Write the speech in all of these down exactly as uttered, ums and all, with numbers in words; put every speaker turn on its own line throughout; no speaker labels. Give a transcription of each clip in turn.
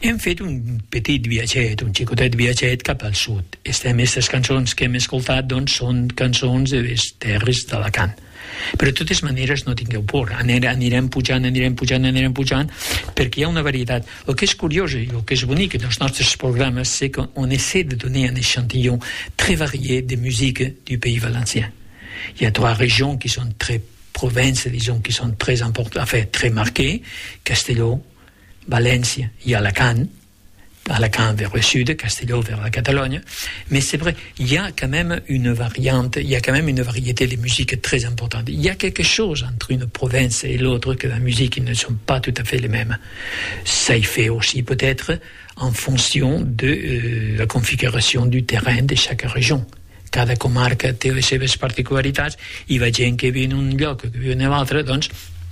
hem fet un petit viatget, un xicotet viatget cap al sud. Aquestes cançons que hem escoltat doncs, són cançons de les terres d'Alacant. Però de totes maneres no tingueu por, anirem pujant, anirem pujant, anirem pujant, perquè hi ha una varietat. El que és curiós i el que és bonic dels nostres programes, c'est qu'on essaie de donner un échantillon très varié de musique du pays valencien. Il y a trois régions qui sont très provinces, disons, qui sont très importantes, enfin, très marquées, Castelló, València i Alacant, Alacant vers le sud, Castelló vers la Catalogne, mais c'est vrai, il y a quand même une variante, il y a quand même une variété de musique très importante. Il y a quelque chose entre une province et l'autre que la musique ne sont pas tout à fait les mêmes. Ça y fait aussi peut-être en fonction de euh, la configuration du terrain de chaque région. Cada comarca té les seves particularitats i la gent que viu en un lloc que viu en l'altre, doncs,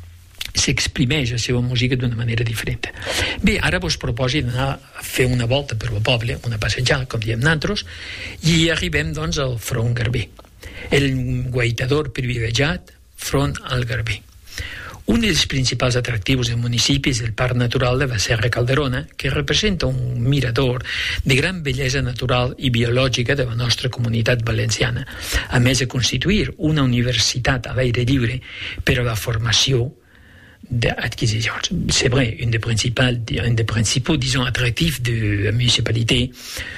s'exprimeix la seva música d'una manera diferent. Bé, ara vos proposo d'anar a fer una volta per el poble, una passejada, com diem nosaltres, i arribem, doncs, al front Garbí. El guaitador privilegiat front al Garbí. Un dels principals atractius del municipi és el Parc Natural de la Serra Calderona, que representa un mirador de gran bellesa natural i biològica de la nostra comunitat valenciana, a més de constituir una universitat a l'aire lliure per a la formació d'acquisitions. C'est vrai, un des principaux, un des principaux, disons, attractifs de la municipalité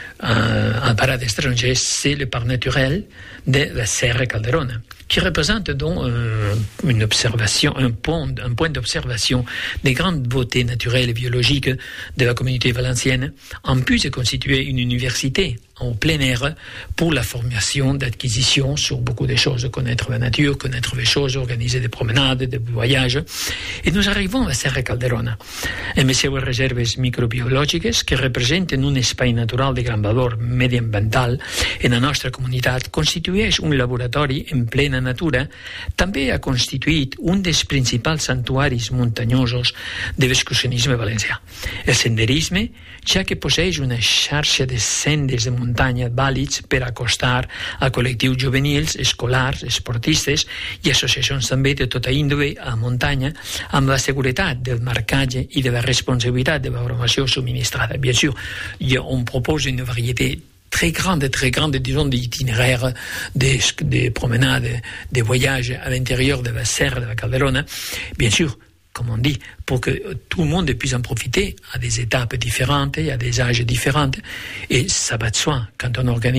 euh, en parade étrangère, c'est le parc naturel de la Serra Calderona, qui représente donc euh, une observation, un point, un point d'observation des grandes beautés naturelles et biologiques de la communauté valencienne, en plus de constituer une université en plein air pour la formation d'acquisition sur beaucoup de choses, connaître la nature, connaître les choses, organiser des promenades, des voyages. Et nous arrivons a la Serra Calderona, amb les seues reserves microbiològiques que representen un espai natural de gran valor mediambiental en la nostra comunitat, constitueix un laboratori en plena natura, també ha constituït un dels principals santuaris muntanyosos de l'excursionisme valencià. El senderisme, ja que posseeix una xarxa de sendes de muntanya vàlids per acostar a col·lectius juvenils, escolars, esportistes i associacions també de tota índole a muntanya, amb la seguretat del marcatge i de la responsabilitat de la formació subministrada. Bien sûr, on propose une variété très grande, très grande, disons, d'itinéraires, de, de promenades, de voyages à l'intérieur de la serre de la Calderona. Bien sûr, comme on dit, pour que tout le monde puisse en profiter à des étapes différentes, à des âges différents. Et ça va de soi, quand on organise